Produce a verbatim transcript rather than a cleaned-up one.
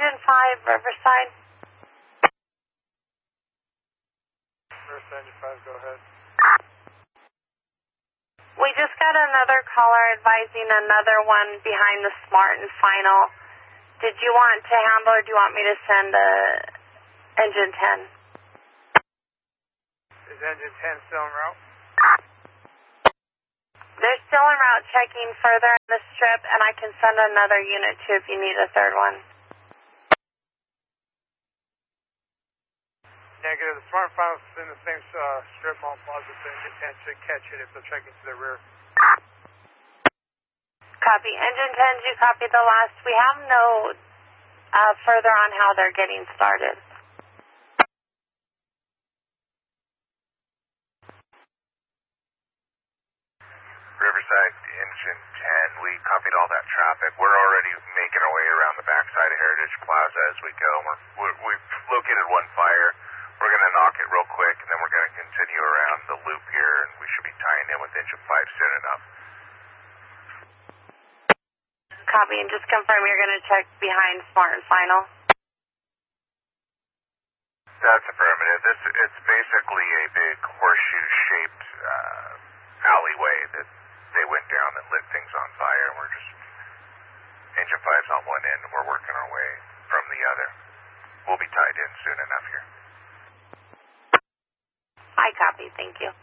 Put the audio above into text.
Engine five, Riverside. Riverside, Engine five, go ahead. We just got another caller advising another one behind the Smart and Final. Did you want to handle or do you want me to send a Engine ten? Is Engine ten still en route? They're still en route checking further in the strip, and I can send another unit too if you need a third one. Negative. The Smart and Final is in the same uh, strip mall plaza, so Engine ten should catch it if they're checking to the rear. Copy. Engine ten, did you copy the last? We have no uh, further on how they're getting started. Riverside, Engine ten, we copied all that traffic. We're already making our way around the backside of Heritage Plaza as we go. We're, we're, we've located one fire. We're going to knock it real quick, and then we're going to continue around the loop here, and we should be tying in with Engine five soon enough. Copy, and just confirm you're going to check behind Smart and Final. That's affirmative. This, it's basically a big horseshoe-shaped uh, alleyway that they went down and lit things on fire, and we're just, Engine five's on one end, and we're working our way from the other. We'll be tied in soon enough here. I copy, thank you.